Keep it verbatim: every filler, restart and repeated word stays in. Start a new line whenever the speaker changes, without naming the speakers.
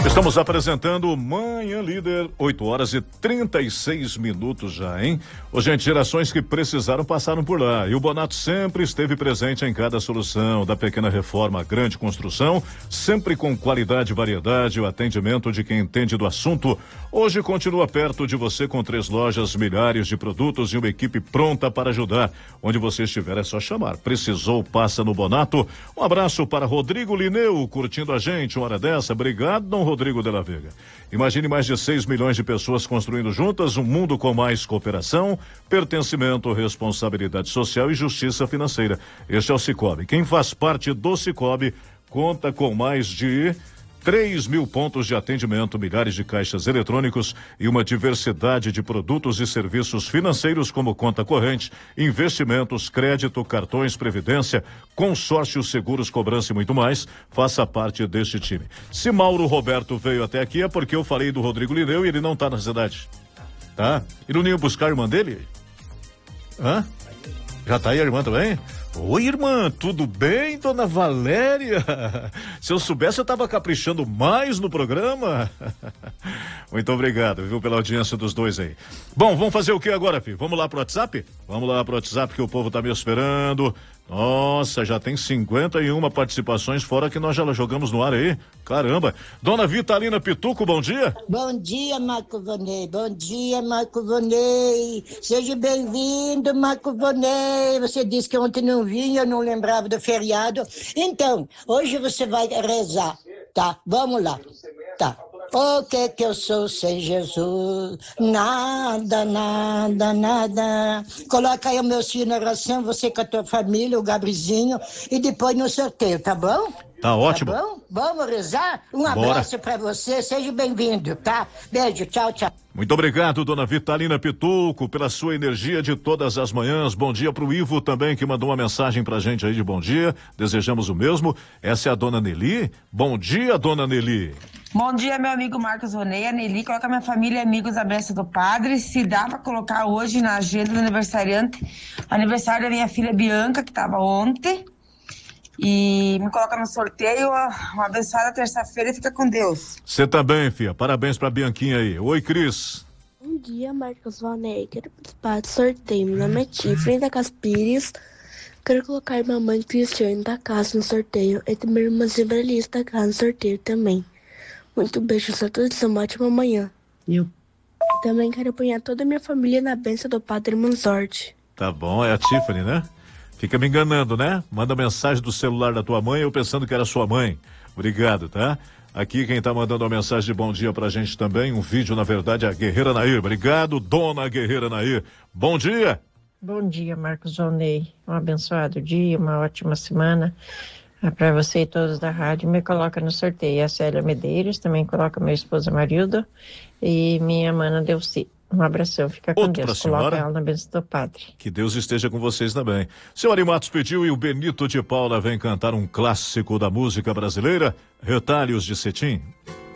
Estamos apresentando Manhã Líder, oito horas e trinta e seis minutos já, hein? Ô, gente, gerações que precisaram passaram por lá e o Bonato sempre esteve presente em cada solução, da pequena reforma à grande construção, sempre com qualidade e variedade, o atendimento de quem entende do assunto. Hoje continua perto de você com três lojas, milhares de produtos e uma equipe pronta para ajudar. Onde você estiver é só chamar. Precisou, passa no Bonato. Um abraço para Rodrigo Lineu, curtindo a gente uma hora dessa. Obrigado, Dom Rodrigo de la Vega. Imagine mais de seis milhões de pessoas construindo juntas um mundo com mais cooperação, pertencimento, responsabilidade social e justiça financeira. Este é o Sicoob. Quem faz parte do Sicoob conta com mais de três mil pontos de atendimento, milhares de caixas eletrônicos e uma diversidade de produtos e serviços financeiros como conta corrente, investimentos, crédito, cartões, previdência, consórcios, seguros, cobrança e muito mais. Faça parte deste time. Se Mauro Roberto veio até aqui é porque eu falei do Rodrigo Lineu e ele não está na cidade. Tá? E não ia buscar a irmã dele? Hã? Já tá aí a irmã também? Oi, irmã, tudo bem, dona Valéria? Se eu soubesse, eu tava caprichando mais no programa. Muito obrigado, viu, pela audiência dos dois aí. Bom, vamos fazer o que agora, filho? Vamos lá pro WhatsApp? Vamos lá pro WhatsApp que o povo tá me esperando. Nossa, já tem cinquenta e uma participações, fora que nós já jogamos no ar aí. Caramba. Dona Vitalina Pituco, bom dia.
Bom dia, Marco Vonei. Bom dia, Marco Vonei. Seja bem-vindo, Marco Vonei. Você disse que ontem não vinha, eu não lembrava do feriado. Então, hoje você vai rezar, tá? Vamos lá. Tá. O que que eu sou sem Jesus? Nada, nada, nada. Coloca aí o meu filho na oração, você com a tua família, o Gabrizinho, e depois no sorteio, tá bom?
Tá ótimo.
Tá bom? Vamos rezar? Um abraço pra você, seja bem-vindo, tá? Beijo, tchau, tchau.
Muito obrigado, dona Vitalina Pituco, pela sua energia de todas as manhãs. Bom dia pro Ivo também, que mandou uma mensagem pra gente aí de bom dia. Desejamos o mesmo. Essa é a dona Nelly. Bom dia, dona Nelly.
Bom dia, meu amigo Marcos Vonei. A Nelly coloca minha família e amigos à bênção do Padre. Se dá pra colocar hoje na agenda do aniversariante, aniversário da minha filha Bianca, que tava ontem. E me coloca no sorteio, uma abençoada terça-feira e fica com Deus.
Você também, filha. Parabéns pra Bianquinha aí. Oi, Cris.
Bom dia, Marcos Vonei. Quero participar do sorteio. Meu nome é Tiffany da Caspires. Quero colocar minha mãe Cristiane da casa no sorteio. E também minha irmãzinha Bralice da casa no sorteio também. Muito beijo a todos, uma ótima manhã.
Eu.
Também quero apanhar toda a minha família na bênção do Padre Mansorte.
Tá bom, é a Tiffany, né? Fica me enganando, né? Manda mensagem do celular da tua mãe, eu pensando que era sua mãe. Obrigado, tá? Aqui quem tá mandando uma mensagem de bom dia pra gente também, um vídeo, na verdade, é a Guerreira Nair. Obrigado, dona Guerreira Nair. Bom dia.
Bom dia, Marcos Vonei. Um abençoado dia, uma ótima semana. Para você e todos da rádio, me coloca no sorteio. A Célia Medeiros, também coloca meu esposo Marildo e minha mana Delci. Um abração, fica com
Outro
Deus.
pra senhora.
Coloca ela na bênção do Padre.
Que Deus esteja com vocês também. Seu Ari Matos pediu e o Benito de Paula vem cantar um clássico da música brasileira, Retalhos de Cetim.